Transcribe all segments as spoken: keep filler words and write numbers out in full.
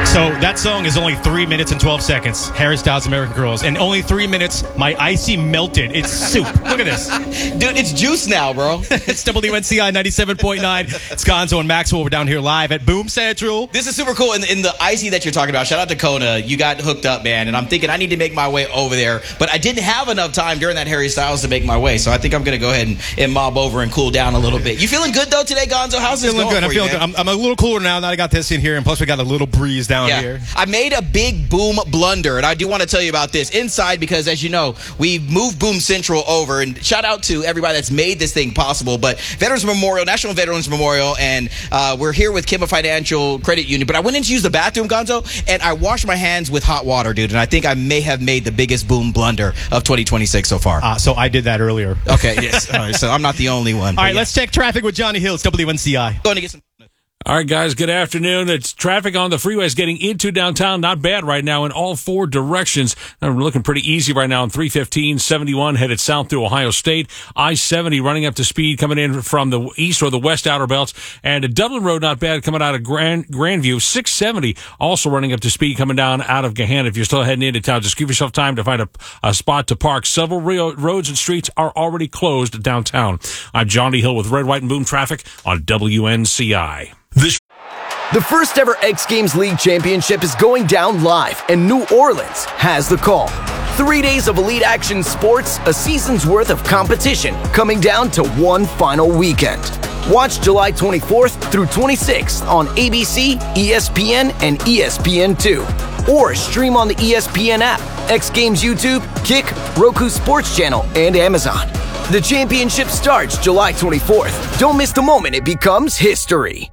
So that song is only three minutes and twelve seconds. Harry Styles, American Girls. And only three minutes, my icy melted. It's soup. Look at this. Dude, it's juice now, bro. It's W N C I ninety-seven point nine. It's Gonzo and Maxwell. We're down here live at Boom Central. This is super cool. In, in the icy that you're talking about, shout out to Kona. You got hooked up, man. And I'm thinking I need to make my way over there. But I didn't have enough time during that Harry Styles to make my way. So I think I'm going to go ahead and, and mob over and cool down a little bit. You feeling good, though, today, Gonzo? How's this feeling going good. for I'm feeling you, good. I'm, I'm a little cooler now that I got this in here. And plus, we got a little breeze down yeah. here. I made a big Boom blunder. And I do want to tell you about this inside because, as you know, we moved Boom Central over. And shout out to everybody that's made this thing possible. But Veterans Memorial, National Veterans Memorial, and uh, we're here with Kimba Financial Credit Union. But I went in to use the bathroom, Gonzo, and I washed my hands with hot water, dude. And I think I may have made the biggest Boom blunder of twenty twenty-six so far. Uh, so I did that earlier. Okay, yes. All right, so I'm not the only one. All right, yeah. let's check traffic with Johnny Hills, W N C I. Going to get some. All right, guys, good afternoon. It's traffic on the freeways getting into downtown. Not bad right now in all four directions. We're looking pretty easy right now on three fifteen, seventy-one headed south through Ohio State. I seventy running up to speed coming in from the east or the west outer belts. And Dublin Road, not bad, coming out of Grand Grandview. six seventy also running up to speed coming down out of Gahanna. If you're still heading into town, just give yourself time to find a, a spot to park. Several rio- roads and streets are already closed downtown. I'm Johnny Hill with Red, White, and Boom Traffic on W N C I. This The first ever X Games League Championship is going down live, and New Orleans has the call. Three days of elite action sports, a season's worth of competition, coming down to one final weekend. Watch July twenty-fourth through twenty-sixth on A B C, E S P N, and E S P N two. Or stream on the E S P N app, X Games YouTube, Kick, Roku Sports Channel, and Amazon. The championship starts July twenty-fourth. Don't miss the moment it becomes history.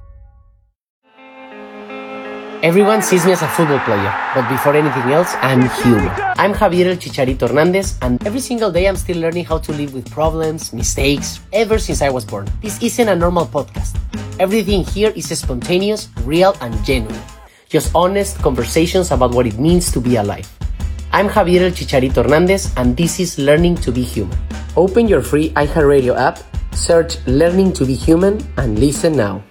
Everyone sees me as a football player, but before anything else, I'm human. I'm Javier El Chicharito Hernandez, and every single day I'm still learning how to live with problems, mistakes, ever since I was born. This isn't a normal podcast. Everything here is spontaneous, real, and genuine. Just honest conversations about what it means to be alive. I'm Javier El Chicharito Hernandez, and this is Learning to be Human. Open your free iHeartRadio app, search Learning to be Human, and listen now.